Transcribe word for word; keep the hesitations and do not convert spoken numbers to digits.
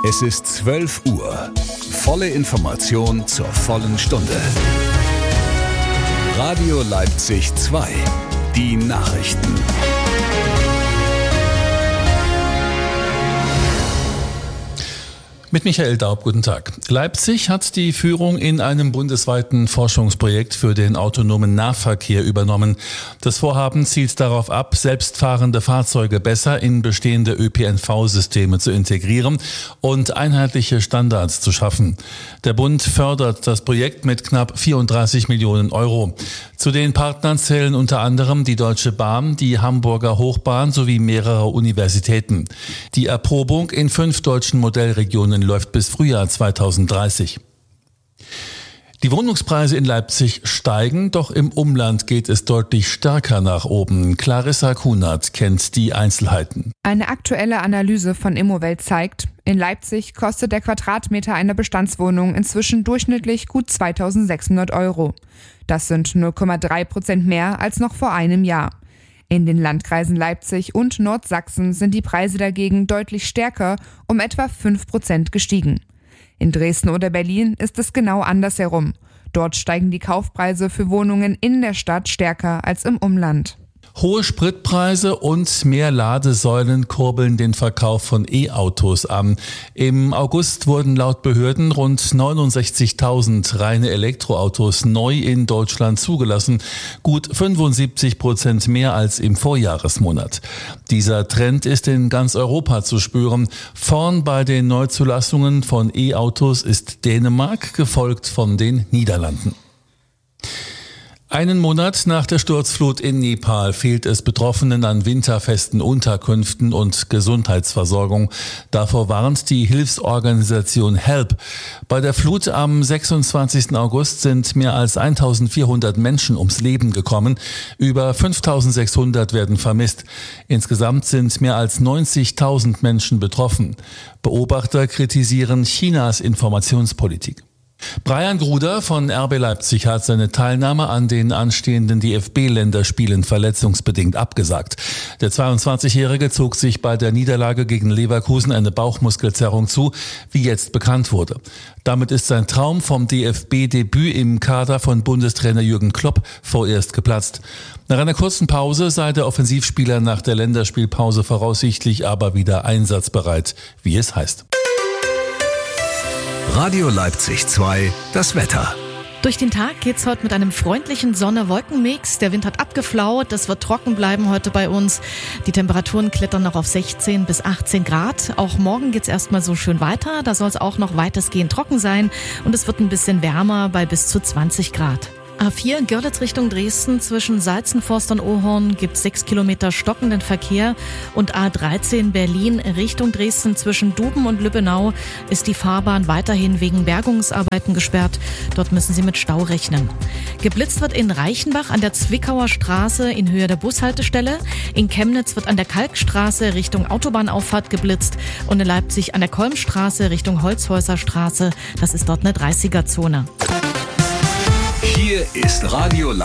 Es ist zwölf Uhr. Volle Information zur vollen Stunde. Radio Leipzig zwei. Die Nachrichten. Mit Michael Daub, guten Tag. Leipzig hat die Führung in einem bundesweiten Forschungsprojekt für den autonomen Nahverkehr übernommen. Das Vorhaben zielt darauf ab, selbstfahrende Fahrzeuge besser in bestehende Ö P N V-Systeme zu integrieren und einheitliche Standards zu schaffen. Der Bund fördert das Projekt mit knapp vierunddreißig Millionen Euro. Zu den Partnern zählen unter anderem die Deutsche Bahn, die Hamburger Hochbahn sowie mehrere Universitäten. Die Erprobung in fünf deutschen Modellregionen läuft bis Frühjahr zweitausenddreißig. Die Wohnungspreise in Leipzig steigen, doch im Umland geht es deutlich stärker nach oben. Clarissa Kunert kennt die Einzelheiten. Eine aktuelle Analyse von Immowelt zeigt, in Leipzig kostet der Quadratmeter einer Bestandswohnung inzwischen durchschnittlich gut zweitausendsechshundert Euro. Das sind null Komma drei Prozent mehr als noch vor einem Jahr. In den Landkreisen Leipzig und Nordsachsen sind die Preise dagegen deutlich stärker, um etwa fünf Prozent gestiegen. In Dresden oder Berlin ist es genau andersherum. Dort steigen die Kaufpreise für Wohnungen in der Stadt stärker als im Umland. Hohe Spritpreise und mehr Ladesäulen kurbeln den Verkauf von E-Autos an. Im August wurden laut Behörden rund neunundsechzigtausend reine Elektroautos neu in Deutschland zugelassen, gut fünfundsiebzig Prozent mehr als im Vorjahresmonat. Dieser Trend ist in ganz Europa zu spüren. Vorn bei den Neuzulassungen von E-Autos ist Dänemark, gefolgt von den Niederlanden. Einen Monat nach der Sturzflut in Nepal fehlt es Betroffenen an winterfesten Unterkünften und Gesundheitsversorgung. Davor warnt die Hilfsorganisation HELP. Bei der Flut am sechsundzwanzigsten August sind mehr als eintausendvierhundert Menschen ums Leben gekommen. Über fünftausendsechshundert werden vermisst. Insgesamt sind mehr als neunzigtausend Menschen betroffen. Beobachter kritisieren Chinas Informationspolitik. Brian Gruder von R B Leipzig hat seine Teilnahme an den anstehenden D F B-Länderspielen verletzungsbedingt abgesagt. Der zweiundzwanzigjährige zog sich bei der Niederlage gegen Leverkusen eine Bauchmuskelzerrung zu, wie jetzt bekannt wurde. Damit ist sein Traum vom D F B-Debüt im Kader von Bundestrainer Jürgen Klopp vorerst geplatzt. Nach einer kurzen Pause sei der Offensivspieler nach der Länderspielpause voraussichtlich aber wieder einsatzbereit, wie es heißt. Radio Leipzig zwei, das Wetter. Durch den Tag geht's heute mit einem freundlichen Sonne-Wolken-Mix. Der Wind hat abgeflaut, es wird trocken bleiben heute bei uns. Die Temperaturen klettern noch auf sechzehn bis achtzehn Grad. Auch morgen geht's erstmal so schön weiter. Da soll es auch noch weitestgehend trocken sein und es wird ein bisschen wärmer bei bis zu zwanzig Grad. A vier Görlitz Richtung Dresden zwischen Salzenforst und Ohorn gibt sechs Kilometer stockenden Verkehr und A dreizehn Berlin Richtung Dresden zwischen Duben und Lübbenau ist die Fahrbahn weiterhin wegen Bergungsarbeiten gesperrt. Dort müssen Sie mit Stau rechnen. Geblitzt wird in Reichenbach an der Zwickauer Straße in Höhe der Bushaltestelle. In Chemnitz wird an der Kalkstraße Richtung Autobahnauffahrt geblitzt und in Leipzig an der Kolmstraße Richtung Holzhäuser Straße. Das ist dort eine dreißiger Zone. Hier ist Radio